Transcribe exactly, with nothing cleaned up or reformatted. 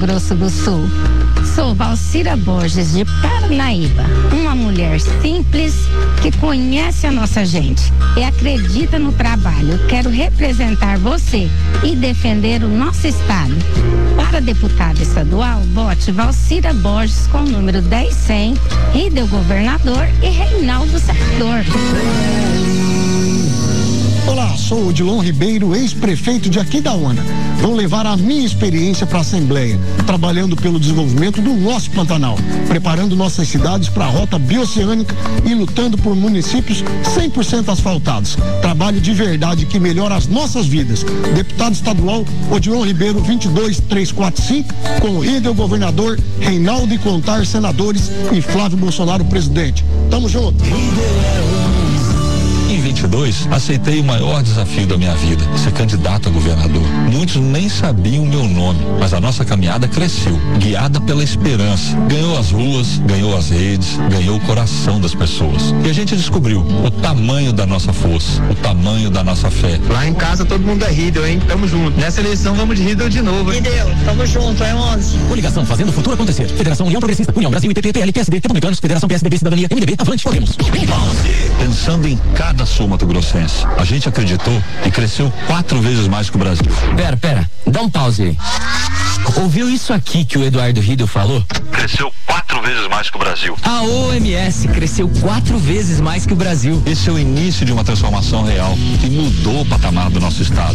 Grosso do Sul. Sou Valcira Borges, de Paranaíba, uma mulher simples que conhece a nossa gente e acredita no trabalho. Quero representar você e defender o nosso estado. Para deputada estadual, vote Valcira Borges com o número dez cem, Ridel Governador e Reinaldo Senador. Olá, sou o Odilon Ribeiro, ex-prefeito de Aquidauana. Vou levar a minha experiência para a Assembleia, trabalhando pelo desenvolvimento do nosso Pantanal, preparando nossas cidades para a rota bioceânica e lutando por municípios cem por cento asfaltados. Trabalho de verdade que melhora as nossas vidas. Deputado estadual Odilon Ribeiro, vinte e dois trezentos e quarenta e cinco, com o Ridel Governador, Reinaldo e Contar senadores e Flávio Bolsonaro presidente. Tamo junto. Em vinte e dois, aceitei o maior desafio da minha vida, ser candidato a governador. Muitos nem sabiam o meu nome, mas a nossa caminhada cresceu, guiada pela esperança. Ganhou as ruas, ganhou as redes, ganhou o coração das pessoas. E a gente descobriu o tamanho da nossa força, o tamanho da nossa fé. Lá em casa todo mundo é Ridel, hein? Tamo junto. Nessa eleição vamos de Ridel de novo, hein? Ridel, tamo junto, é onze. Coligação Fazendo o Futuro Acontecer. Federação União Progressista, União Brasil, I P P, P L, P S D, Republicanos, Federação P S D B, Cidadania, M D B, Avante, Podemos. Pensando em cada sul mato-grossense, a gente acreditou e cresceu quatro vezes mais que o Brasil. Pera, pera, dá um pause aí. Ouviu isso aqui que o Eduardo Ridel falou? Cresceu quatro vezes mais que o Brasil. A O M S cresceu quatro vezes mais que o Brasil. Esse é o início de uma transformação real que mudou o patamar do nosso estado.